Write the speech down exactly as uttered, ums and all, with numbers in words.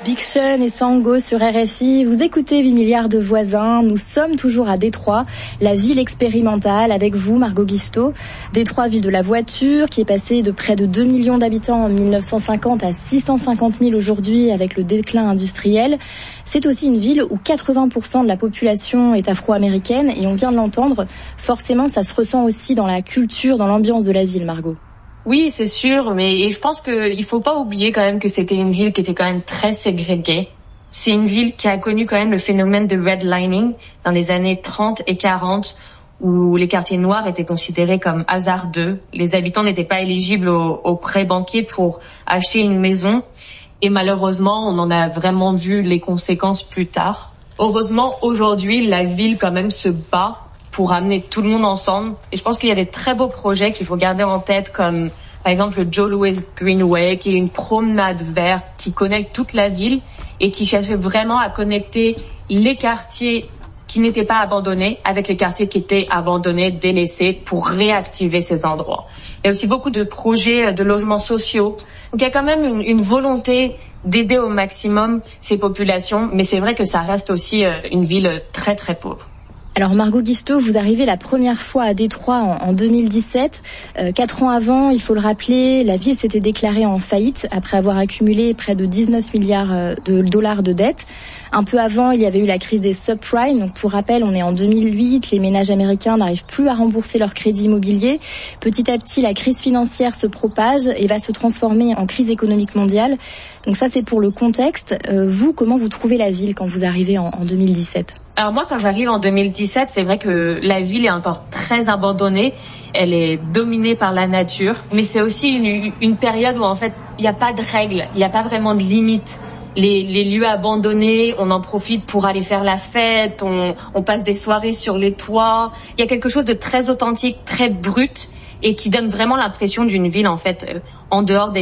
Big Sean et Sango sur R F I. Vous écoutez huit milliards de voisins. Nous sommes toujours à Détroit, la ville expérimentale, avec vous, Margot Guisto. Détroit, ville de la voiture, qui est passée de près de deux millions d'habitants en mille neuf cent cinquante à six cent cinquante mille aujourd'hui avec le déclin industriel. C'est aussi une ville où quatre-vingts pour cent de la population est afro-américaine et on vient de l'entendre. Forcément, ça se ressent aussi dans la culture, dans l'ambiance de la ville, Margot. Oui, c'est sûr, mais et je pense qu'il faut pas oublier quand même que c'était une ville qui était quand même très ségrégée. C'est une ville qui a connu quand même le phénomène de redlining dans les années trente et quarante, où les quartiers noirs étaient considérés comme hasardeux. Les habitants n'étaient pas éligibles aux, aux prêts banquiers pour acheter une maison. Et malheureusement, on en a vraiment vu les conséquences plus tard. Heureusement, aujourd'hui, la ville quand même se bat pour amener tout le monde ensemble. Et je pense qu'il y a des très beaux projets qu'il faut garder en tête, comme par exemple le Joe Louis Greenway, qui est une promenade verte qui connecte toute la ville et qui cherche vraiment à connecter les quartiers qui n'étaient pas abandonnés avec les quartiers qui étaient abandonnés, délaissés, pour réactiver ces endroits. Il y a aussi beaucoup de projets de logements sociaux. Donc il y a quand même une, une volonté d'aider au maximum ces populations, mais c'est vrai que ça reste aussi une ville très très pauvre. Alors Margot Guisto, vous arrivez la première fois à Détroit en, en deux mille dix-sept. Euh, quatre ans avant, il faut le rappeler, la ville s'était déclarée en faillite après avoir accumulé près de dix-neuf milliards de dollars de dettes. Un peu avant, il y avait eu la crise des subprimes. Donc pour rappel, on est en deux mille huit, les ménages américains n'arrivent plus à rembourser leurs crédits immobiliers. Petit à petit, la crise financière se propage et va se transformer en crise économique mondiale. Donc ça, c'est pour le contexte. Euh, vous, comment vous trouvez la ville quand vous arrivez en, en deux mille dix-sept ? Alors moi, quand j'arrive en deux mille dix-sept, c'est vrai que la ville est encore très abandonnée. Elle est dominée par la nature. Mais c'est aussi une, une période où, en fait, il n'y a pas de règles, il n'y a pas vraiment de limites. Les, les lieux abandonnés, on en profite pour aller faire la fête, on, on passe des soirées sur les toits. Il y a quelque chose de très authentique, très brut, et qui donne vraiment l'impression d'une ville, en fait, en dehors des